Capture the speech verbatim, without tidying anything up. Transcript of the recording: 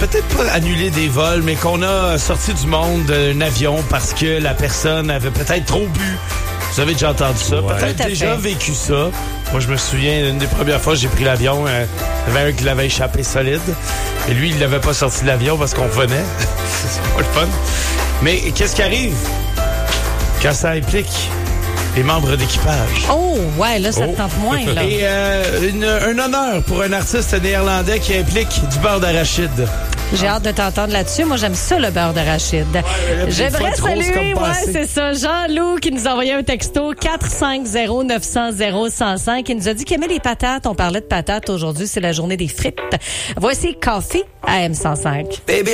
peut-être pas annuler des vols, mais qu'on a sorti du monde d'un avion parce que la personne avait peut-être trop bu. Vous avez déjà entendu ça, Ouais. peut-être déjà fait. vécu ça. Moi, je me souviens, une des premières fois que j'ai pris l'avion, euh, il y avait un qui l'avait échappé solide. Et lui, il l'avait pas sorti de l'avion parce qu'on venait. C'est pas le fun. Mais qu'est-ce qui arrive quand ça implique les membres d'équipage? Oh, ouais, là, ça Oh. te tente moins, là. Et euh, une, un honneur pour un artiste néerlandais qui implique du beurre d'arachide. J'ai hâte de t'entendre là-dessus. Moi, j'aime ça, le beurre d'arachide. là, des J'aimerais fois, trop, c'est saluer, comme ouais, passé. c'est ça, Jean-Loup qui nous a envoyé un texto quatre cinq zéro neuf zéro zéro un zéro cinq. Il nous a dit qu'il aimait les patates. On parlait de patates aujourd'hui. C'est la journée des frites. Voici Coffee à M cent cinq. Baby.